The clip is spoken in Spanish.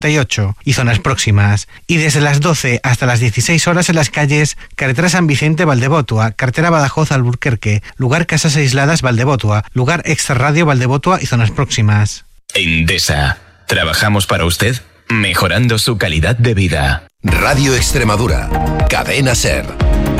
y zonas próximas, y desde las 12 hasta las 16 horas en las calles Carretera San Vicente Valdevotua, Carretera Badajoz Alburquerque, lugar Casas Aisladas Valdevotua, lugar Extrarradio Valdevotua y zonas próximas. Endesa. Trabajamos para usted, mejorando su calidad de vida. Radio Extremadura. Cadena SER.